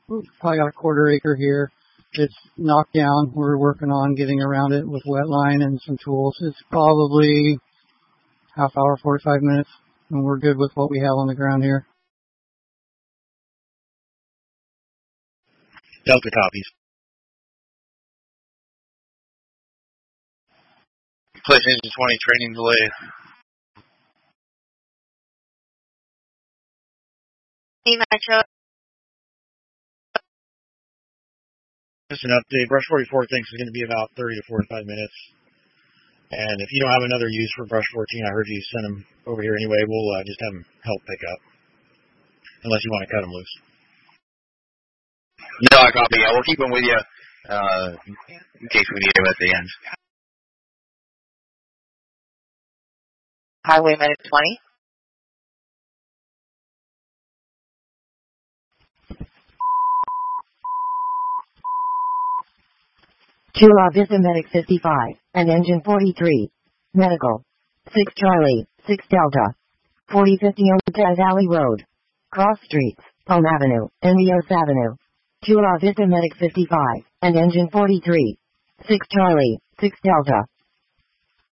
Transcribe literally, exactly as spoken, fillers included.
we've probably got a quarter acre here. It's knocked down. We're working on getting around it with wet line and some tools. It's probably half hour, forty-five minutes, and we're good with what we have on the ground here. Delta copies. Place engine twenty, training delay. Metro. Just an update. Brush forty-four thinks it's going to be about thirty to forty-five minutes. And if you don't have another use for Brush fourteen, I heard you send them over here anyway. We'll uh, just have them help pick up. Unless you want to cut them loose. No, I copy. Yeah, we'll keep them with you uh, in case we need them at the end. Highway Medic twenty. Chula Vista Medic fifty-five, and Engine forty-three. Medical. six Charlie, six Delta. forty fifty Old Valley Road. Cross Streets, Palm Avenue, Indios Avenue. Chula Vista Medic fifty-five, and Engine forty-three. six Charlie, six Delta.